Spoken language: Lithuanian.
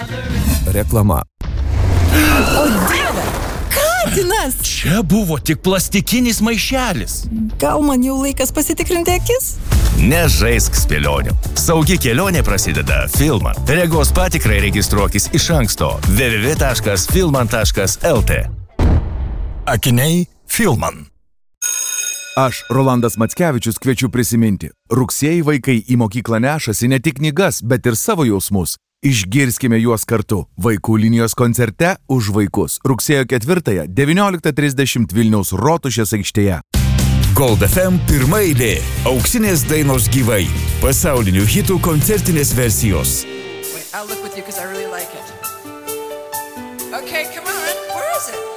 Reklama. O Dieve, katinas! Čia buvo tik plastikinis maišelis. Gal man jau laikas pasitikrinti akis? Nežaisk spėlionių. Saugi kelionė prasideda Filman. Regos patikrai registruokis iš anksto www.filman.lt. Akiniai Filman. Aš, Rolandas Mackevičius, kviečiu prisiminti. Rugsėjį vaikai į mokyklą nešasi ne tik knygas, bet ir savo jausmus. Išgirskime juos kartu. Vaikų linijos koncerte Už vaikus. Rugsėjo 4-ąją 19:30 Vilniaus Rotušės aikštėje. Gold FM pirma eilė. Auksinės dainos gyvai. Pasaulinių hitų koncertinės versijos. Wait, I'll look with you because I really like it. Okay, come on. Where is it?